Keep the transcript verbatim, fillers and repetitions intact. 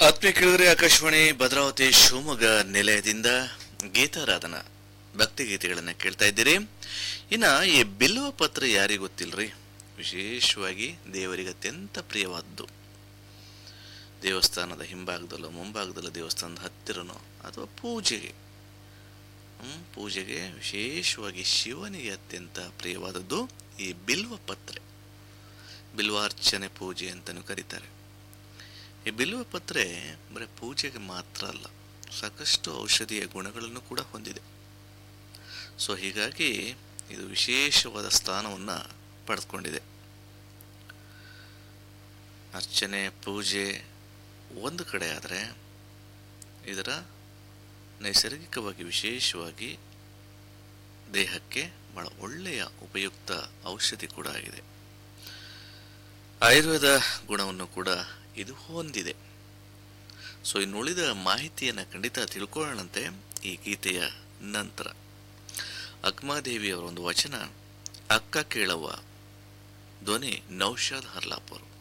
ಆತ್ಮೀಯ ಕೇಳಿದ್ರೆ ಆಕಾಶವಾಣಿ ಭದ್ರಾವತಿ ಶಿವಮೊಗ್ಗ ನಿಲಯದಿಂದ ಗೀತಾರಾಧನಾ ಭಕ್ತಿ ಗೀತೆಗಳನ್ನ ಕೇಳ್ತಾ ಇದ್ದೀರಿ. ಇನ್ನ ಈ ಬಿಲ್ವ ಪತ್ರ ಯಾರಿಗೂ ಗೊತ್ತಿಲ್ರಿ, ವಿಶೇಷವಾಗಿ ದೇವರಿಗೆ ಅತ್ಯಂತ ಪ್ರಿಯವಾದ್ದು. ದೇವಸ್ಥಾನದ ಹಿಂಭಾಗದಲ್ಲೋ ಮುಂಭಾಗದಲ್ಲೋ ದೇವಸ್ಥಾನದ ಹತ್ತಿರನೋ ಅಥವಾ ಪೂಜೆಗೆ ಹ್ಮ್ ಪೂಜೆಗೆ ವಿಶೇಷವಾಗಿ ಶಿವನಿಗೆ ಅತ್ಯಂತ ಪ್ರಿಯವಾದದ್ದು ಈ ಬಿಲ್ವ ಪತ್ರೆ. ಬಿಲ್ವಾರ್ಚನೆ ಪೂಜೆ ಅಂತಲೂ ಕರೀತಾರೆ. ಈ ಬಿಲ್ವ ಪತ್ರೆ ಬರೀ ಪೂಜೆಗೆ ಮಾತ್ರ ಅಲ್ಲ, ಸಾಕಷ್ಟು ಔಷಧೀಯ ಗುಣಗಳನ್ನು ಕೂಡ ಹೊಂದಿದೆ. ಸೊ ಹೀಗಾಗಿ ಇದು ವಿಶೇಷವಾದ ಸ್ಥಾನವನ್ನು ಪಡೆದುಕೊಂಡಿದೆ. ಅರ್ಚನೆ ಪೂಜೆ ಒಂದು ಕಡೆ ಆದರೆ, ಇದರ ನೈಸರ್ಗಿಕವಾಗಿ ವಿಶೇಷವಾಗಿ ದೇಹಕ್ಕೆ ಬಹಳ ಒಳ್ಳೆಯ ಉಪಯುಕ್ತ ಔಷಧಿ ಕೂಡ ಆಗಿದೆ. ಆಯುರ್ವೇದ ಗುಣವನ್ನು ಕೂಡ ಇದು ಹೊಂದಿದೆ. ಸೊ ಇನ್ನುಳಿದ ಮಾಹಿತಿಯನ್ನು ಖಂಡಿತ ತಿಳ್ಕೊಳ್ಳೋಣಂತೆ ಈ ಗೀತೆಯ ನಂತರ. ಅಕ್ಮಾದೇವಿಯವರ ಒಂದು ವಚನ, ಅಕ್ಕ ಕೇಳವ್ವ, ಧ್ವನಿ ನೌಶಾದ್ ಹರ್ಲಾಪುರ್.